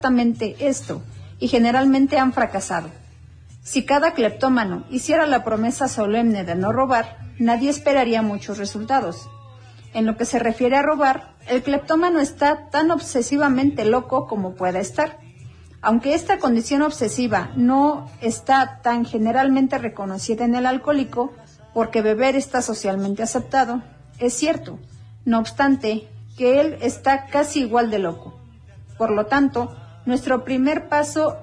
exactamente esto y generalmente han fracasado. Si cada cleptómano hiciera la promesa solemne de no robar, nadie esperaría muchos resultados. En lo que se refiere a robar, el cleptómano está tan obsesivamente loco como pueda estar. Aunque esta condición obsesiva no está tan generalmente reconocida en el alcohólico, porque beber está socialmente aceptado, es cierto, no obstante, que él está casi igual de loco. Por lo tanto, nuestro primer paso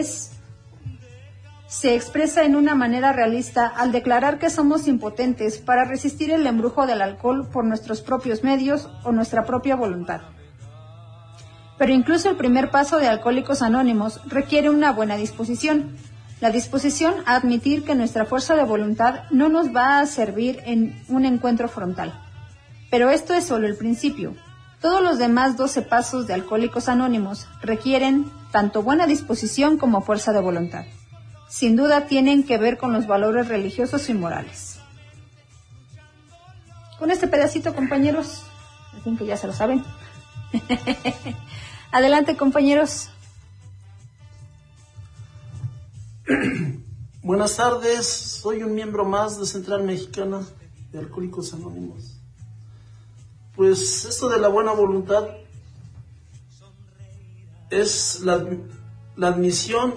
se expresa en una manera realista al declarar que somos impotentes para resistir el embrujo del alcohol por nuestros propios medios o nuestra propia voluntad. Pero incluso el primer paso de Alcohólicos Anónimos requiere una buena disposición. La disposición a admitir que nuestra fuerza de voluntad no nos va a servir en un encuentro frontal. Pero esto es solo el principio. Todos los demás 12 pasos de Alcohólicos Anónimos requieren tanto buena disposición como fuerza de voluntad. Sin duda tienen que ver con los valores religiosos y morales. Con este pedacito, compañeros, en fin que ya se lo saben. Adelante, compañeros. Buenas tardes, soy un miembro más de Central Mexicana de Alcohólicos Anónimos. Pues esto de la buena voluntad es la admisión.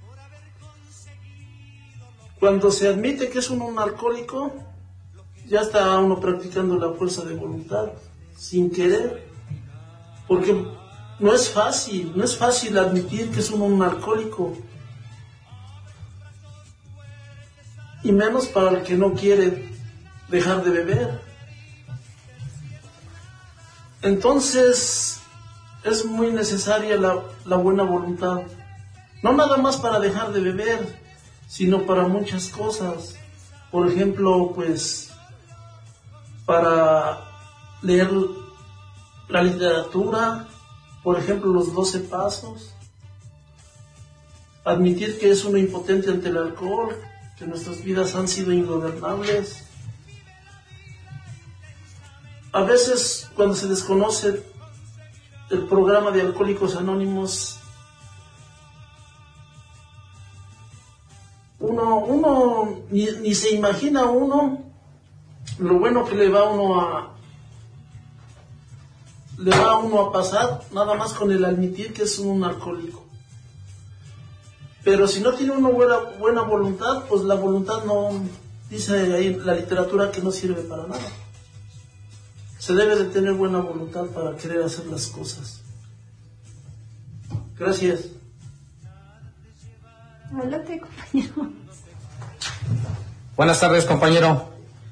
Cuando se admite que es uno un alcohólico, ya está uno practicando la fuerza de voluntad, sin querer, porque no es fácil admitir que es uno un alcohólico, y menos para el que no quiere dejar de beber. Entonces, es muy necesaria la buena voluntad, no nada más para dejar de beber, sino para muchas cosas. Por ejemplo, pues, para leer la literatura, por ejemplo, los 12 pasos, admitir que es uno impotente ante el alcohol, que nuestras vidas han sido ingobernables. A veces, cuando se desconoce el programa de Alcohólicos Anónimos, uno ni se imagina uno lo bueno que le va a uno a pasar, nada más con el admitir que es un alcohólico. Pero si no tiene uno buena voluntad, pues la voluntad no, dice ahí la literatura, que no sirve para nada. Se debe de tener buena voluntad para querer hacer las cosas. Gracias. Adelante, compañero. Buenas tardes, compañero.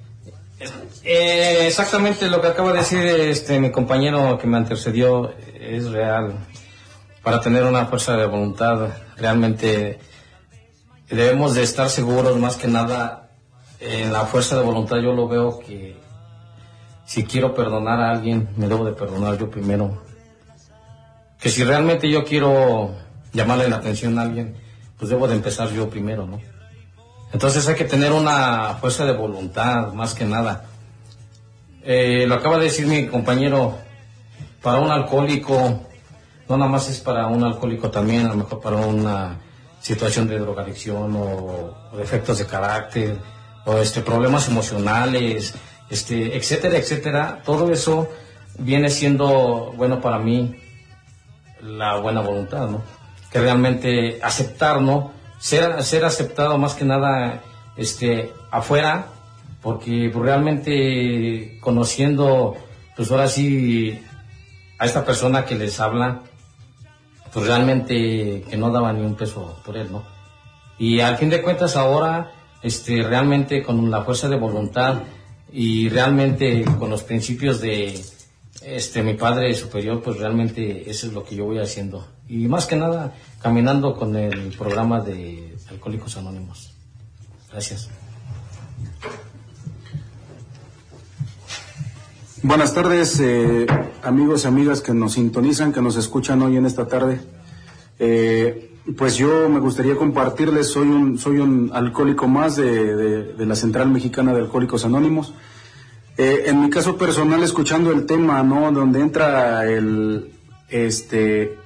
Exactamente lo que acaba de decir mi compañero que me antecedió es real. Para tener una fuerza de voluntad, realmente debemos de estar seguros, más que nada, en la fuerza de voluntad. Yo lo veo que si quiero perdonar a alguien, me debo de perdonar yo primero. Que si realmente yo quiero llamarle la atención a alguien, pues debo de empezar yo primero, ¿no? Entonces hay que tener una fuerza de voluntad, más que nada. Lo acaba de decir mi compañero, para un alcohólico, no nada más es para un alcohólico, también a lo mejor para una situación de drogadicción o defectos de carácter, o problemas emocionales, etcétera, etcétera. Todo eso viene siendo bueno para mí, la buena voluntad, ¿no? Que realmente aceptar, ¿no? Ser aceptado más que nada afuera, porque realmente conociendo, pues ahora sí, a esta persona que les habla, pues realmente que no daba ni un peso por él, ¿no? Y al fin de cuentas ahora, realmente con la fuerza de voluntad y realmente con los principios de mi Padre Superior, pues realmente eso es lo que yo voy haciendo. Y más que nada, caminando con el programa de Alcohólicos Anónimos. Gracias. Buenas tardes, amigos y amigas que nos sintonizan, que nos escuchan hoy en esta tarde. Pues yo me gustaría compartirles, soy un alcohólico más de la Central Mexicana de Alcohólicos Anónimos. En mi caso personal, escuchando el tema, ¿no? Donde entra